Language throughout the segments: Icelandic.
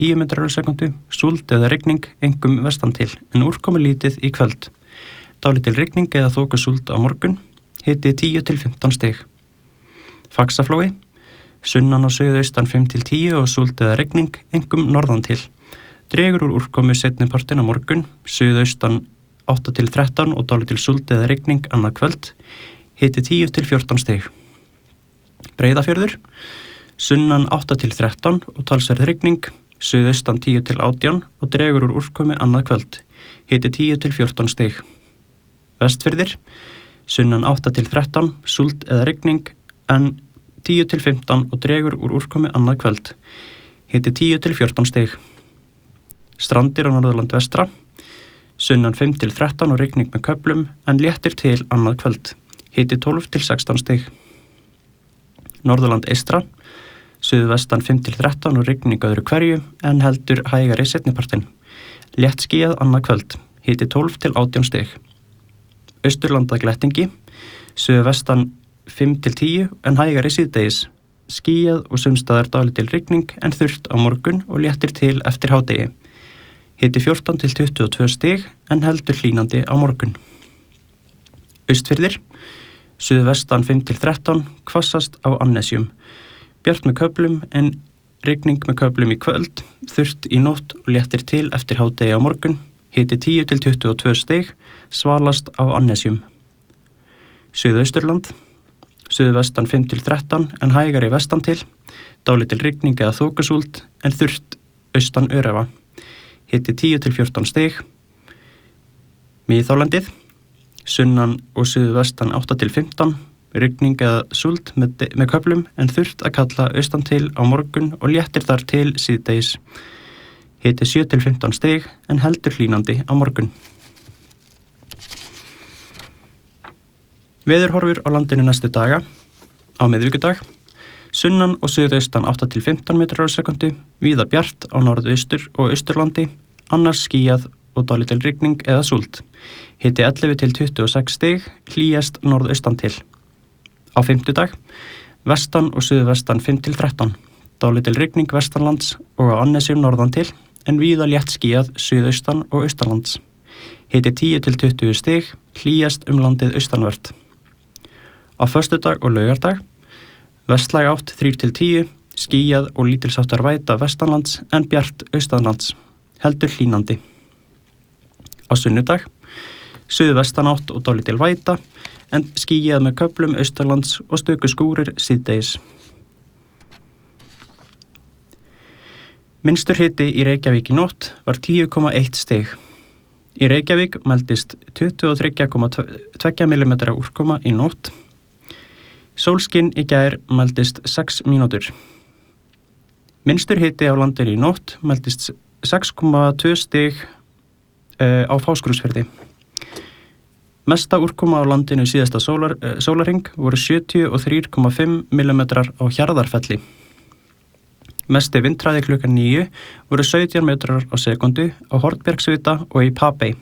10 metrar á sekúndu, súld eða rigning, einkum vestan til, en úrkomi lítið í kvöld. Dálítil rigning eða þokusúld á morgun, hiti 10 til 15 stig. Faxaflói, sunnan og suðaustan 5 til 10 og súld eða rigning, einkum norðan til. Dregur úr úrkomu seinni partinn á morgun, suðaustan 8 til 13 og dálítil súld eða rigning annað kvöld, hiti 10 til 14 stig. Breiðafjörður, sunnan 8 til 13 og talsverð rigning, suðaustan 10 til 18 og dregur úr úrkomu annað kvöld, hiti 10 til 14 stig. Vestfirðir, sunnan 8 til 13, súld eða rigning, en 10 til 15 og dregur úr úrkomu annað kvöld, hiti 10 til 14 stig. Strandir á Norðurland vestra, sunnan 5 til 13 og rigning með köflum, en léttir til annað kvöld, hiti 12 til 16 stig. Norðurland eystra, suðvestan 5 til 13 og rigning öðru hverju, en heldur hægari seinnipartinn. Létt skýjað annað kvöld, hiti 12 til 18 stig. Austurlanda glettingi, suðvestan 5 til 10 en hægari síðdegis. Skýjað og sumstaðar dálítil rigning en þurrt á morgun og léttir til eftir hádegi. Hiti 14 til 22 stig en heldur hlýnandi á morgun. Austfirðir, suðvestan 5 til 13, hvassast á Annesjum. Bjart með köflum en rigning með köflum í kvöld, þurrt í nótt og léttir til eftir hádegi á morgun, hiti 10 til 22 stig, svalast á Annesjum. Suðausturland, suðvestan 5 til 13 en hægari vestan til, dálítil rigning eða þokusúld en þurrt austan Öræfa, hiti 10 til 14 stig. Miðhálendið, sunnan og suðvestan 8 til 15, rigning eða súld með köflum en þurrt að kalla austan til á morgun og léttir þar til síðdegis. Hiti 7 til 15 stig en heldur hlýnandi á morgun. Veðurhorfur á landinu næstu daga. Á miðvikudag, sunnan og suðaustan 8 til 15 metrar á sekundu, víða bjart á norðaustur og austurlandi, annars skýjað og dálítil rigning eða súld. Hiti 11 til 26 stig, hlýjast norðaustan til. Á fimmtudag, vestan og suðvestan 5 til 13, dálítil rigning vestanlands og á Annesjum norðan til, en víða létt skýjað suðaustan og austanlands. Hiti 10 til 20 stig, hlýjast landið austanvert. Á föstudag og laugardag, vestlæg átt 3 til 10, skýjað og lítilsháttar væta vestanlands en bjart austanlands, heldur hlýnandi. Á sunnudag, suðvestan átt og dálítil væta, en skýjað með köflum austanlands og stöku skúrir síðdegis. Minnstur hiti í Reykjavík í nótt var 10,1 stig. Í Reykjavík mældist 23,2 mm úrkoma í nótt. Sólskinn í gær mældist 6 mínútur. Minnstur hiti á landinu í nótt mældist 6,2 stig á Fáskrúðsfirði. Mesta úrkoma á landinu síðasta sólarhring voru 73,5 mm á Hjarðarfelli. Mesti vindhraði klukkan 9 voru 17 metrar á sekundu á Hornbjargsvita og í Papey.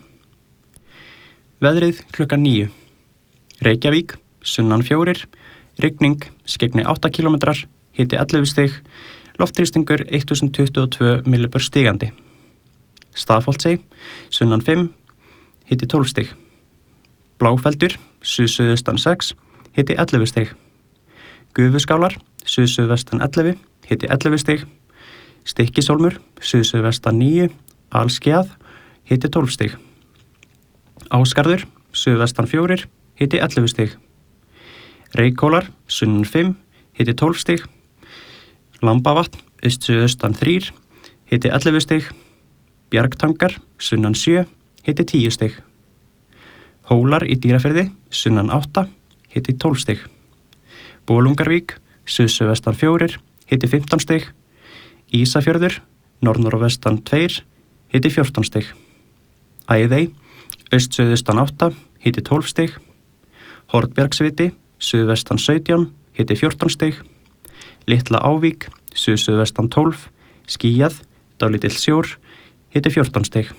Veðrið klukkan 9. Reykjavík, sunnan 4, rigning, skyggni 8 km, hiti 11 stig, loftþrýstingur 1022 millibör stigandi. Staðholtsey, sunnan 5, hiti 12 stig. Bláfeldur, suðsuðaustan 6, hiti 11 stig. Gufuskálar, suðsuðvestan 11, hiti 11 stig. Stykkishólmur, suðsuðvestan 9, alskeiðað, hiti 12 stig. Ásgarður, suðvestan 4, hiti 11 stig. Reykhólar, sunnan 5, hiti 12 stig. Lambavatn, suðaustan 3, hiti 11 stig. Bjargtangar, sunnan 7, hiti 10 stig. Hólar í Dýrafirði, sunnan 8, hiti 12 stig. Bolungarvík, suðsuðvestan 4, hiti 15 stig. Ísafjörður, norðnorðvestan 2, hiti 14 stig. Æðey, austsuðaustan 8, hiti 12 stig. Hornbjargsviti, suðvestan 17, hiti 14 stig. Litla Ávík, suðsuðvestan 12, skýjað, dálítill sjór, hiti 14 stig.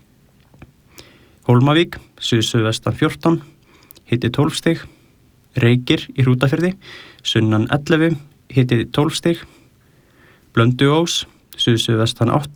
Hólmavík, suðsuðvestan 14, hiti 12 stig. Reykir í Hrútafirði, sunnan 11, hiti 12 stig. Blönduós, suðsuðvestan 8,